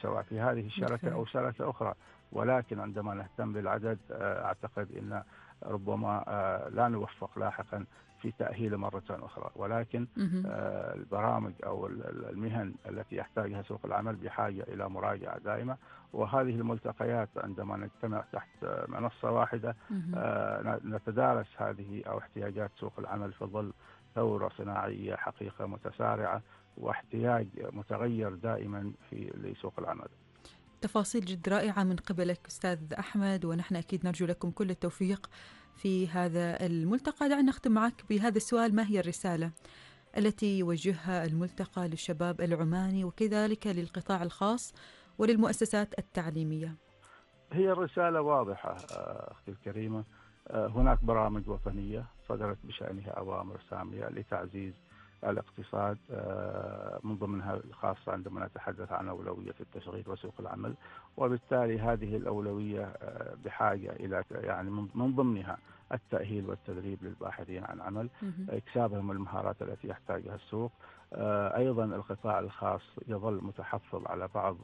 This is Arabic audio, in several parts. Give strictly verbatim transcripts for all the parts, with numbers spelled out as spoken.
سواء في هذه الشركة بالفعل. أو شركة أخرى، ولكن عندما نهتم بالعدد أعتقد أن ربما لا نوفق لاحقا في تأهيله مرة أخرى. ولكن مهم. البرامج أو المهن التي يحتاجها سوق العمل بحاجة إلى مراجعة دائمة، وهذه الملتقيات عندما نجتمع تحت منصة واحدة مهم. نتدارس هذه أو احتياجات سوق العمل في ظل ثورة صناعية حقيقة متسارعة واحتياج متغير دائما في لسوق العمل. تفاصيل جد رائعة من قبلك أستاذ أحمد، ونحن أكيد نرجو لكم كل التوفيق في هذا الملتقى. دعنا نختم معك بهذا السؤال: ما هي الرسالة التي يوجهها الملتقى للشباب العماني وكذلك للقطاع الخاص وللمؤسسات التعليمية؟ هي الرسالة واضحة أختي الكريمة. هناك برامج وطنية صدرت بشأنها أوامر سامية لتعزيز الاقتصاد، من ضمنها الخاصة عندما نتحدث عن أولوية التشغيل وسوق العمل، وبالتالي هذه الأولوية بحاجة إلى يعني من ضمنها التأهيل والتدريب للباحثين عن عمل، مهم. إكسابهم المهارات التي يحتاجها السوق. أيضا القطاع الخاص يظل متحفظ على بعض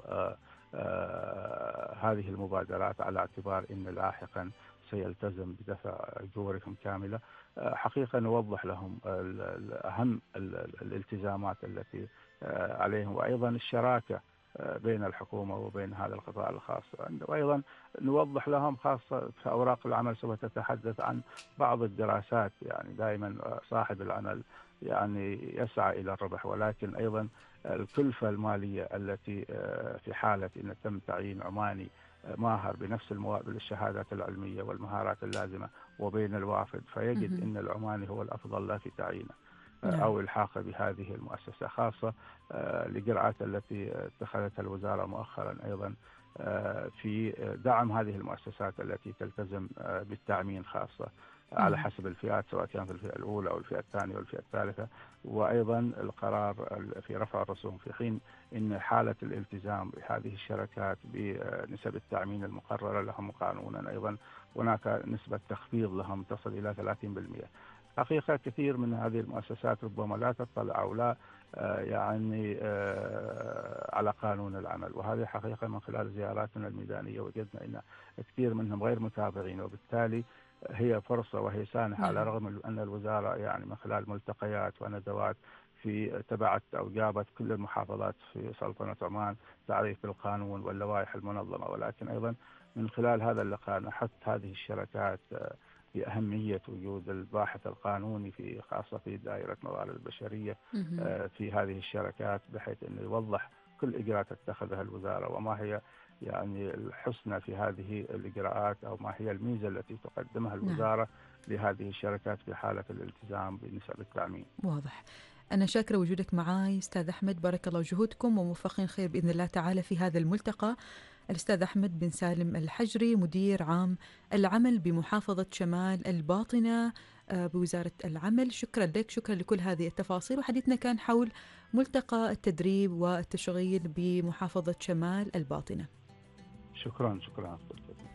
هذه المبادرات على اعتبار أن لاحقا سيلتزم بدفع أجورهم كاملة. حقيقة نوضح لهم أهم الالتزامات التي عليهم، وأيضا الشراكة بين الحكومة وبين هذا القطاع الخاص، وأيضا نوضح لهم خاصة في أوراق العمل سوف تتحدث عن بعض الدراسات. يعني دائما صاحب العمل يعني يسعى إلى الربح، ولكن أيضا الكلفة المالية التي في حالة أن تم تعيين عماني ماهر بنفس المواد الشهادات العلمية والمهارات اللازمة وبين الوافد، فيجد مهم. أن العماني هو الأفضل له في تعيينه نعم. أو الحاقه بهذه المؤسسة، خاصة الإجراءات التي اتخذتها الوزارة مؤخرا أيضا في دعم هذه المؤسسات التي تلتزم بالتأمين خاصة على مهم. حسب الفئات، سواء كانت الفئة الأولى أو الفئة الثانية والفئة الثالثة. وأيضا القرار في رفع الرسوم في حين إن حالة الالتزام بهذه الشركات بنسب التأمين المقررة لهم قانونا، أيضا هناك نسبة تخفيض لهم تصل إلى ثلاثين بالمئة. حقيقة كثير من هذه المؤسسات ربما لا تطلع أو لا يعني على قانون العمل، وهذه حقيقة من خلال زياراتنا الميدانية وجدنا أن كثير منهم غير متابعين، وبالتالي هي فرصة وهي سانحة، على نعم. الرغم من أن الوزارة يعني من خلال ملتقيات وندوات في تبعت أو جابت كل المحافظات في سلطنة عمان تعريف بالقانون واللوائح المنظمة، ولكن أيضا من خلال هذا اللقاء نحث هذه الشركات بأهمية وجود الباحث القانوني في خاصة في دائرة موارد البشرية مهم. في هذه الشركات، بحيث أنه يوضح كل إجراءات اتخذها الوزارة وما هي يعني الحسنى في هذه الإجراءات أو ما هي الميزة التي تقدمها نعم. الوزارة لهذه الشركات في حالة الالتزام بنسب التأمين. واضح. أنا شاكرة وجودك معاي أستاذ أحمد، بارك الله جهودكم وموفقين خير بإذن الله تعالى في هذا الملتقى. الأستاذ أحمد بن سالم الحجري، مدير عام العمل بمحافظة شمال الباطنة بوزارة العمل، شكرا لك، شكرا لكل هذه التفاصيل. وحديثنا كان حول ملتقى التدريب والتشغيل بمحافظة شمال الباطنة. شكرا شكرا.